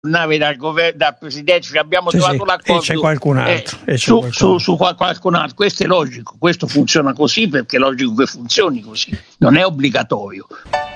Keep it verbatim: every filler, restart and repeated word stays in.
nave dal, governo, dal presidente, ci abbiamo sì, trovato sì, l'accordo, e c'è qualcun altro, eh, e c'è su, qualcun su, su qualcun altro. Questo è logico, questo funziona così perché è logico che funzioni così, non è obbligatorio.